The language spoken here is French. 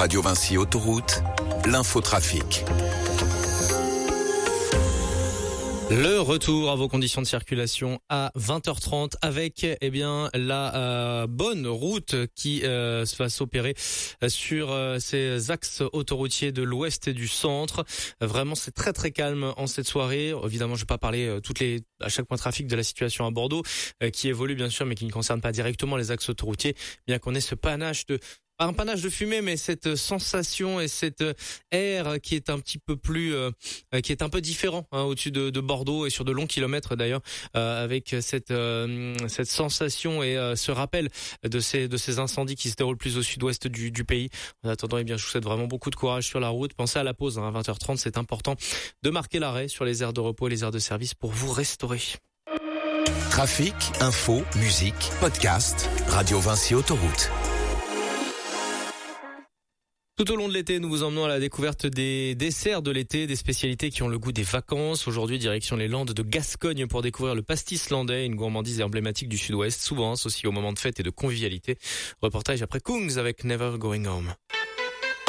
Radio Vinci Autoroute, l'infotrafic. Le retour à vos conditions de circulation à 20h30 avec la bonne route qui va s'opérer sur ces axes autoroutiers de l'ouest et du centre. Vraiment, c'est très très calme en cette soirée. Évidemment, je vais pas parler à chaque point trafic de la situation à Bordeaux qui évolue bien sûr, mais qui ne concerne pas directement les axes autoroutiers, bien qu'on ait ce panache de pas un panache de fumée, mais cette sensation et cet air qui est un petit peu plus, qui est un peu différent au-dessus de Bordeaux et sur de longs kilomètres d'ailleurs, avec cette sensation et ce rappel de ces incendies qui se déroulent plus au sud-ouest du pays. En attendant, je vous souhaite vraiment beaucoup de courage sur la route. Pensez à la pause à 20h30, c'est important de marquer l'arrêt sur les aires de repos et les aires de service pour vous restaurer. Trafic, info, musique, podcast, Radio Vinci Autoroute. Tout au long de l'été, nous vous emmenons à la découverte des desserts de l'été, des spécialités qui ont le goût des vacances. Aujourd'hui, direction les Landes de Gascogne pour découvrir le pastis landais, une gourmandise emblématique du sud-ouest, souvent associée aux moments de fête et de convivialité. Reportage après Kungs avec Never Going Home.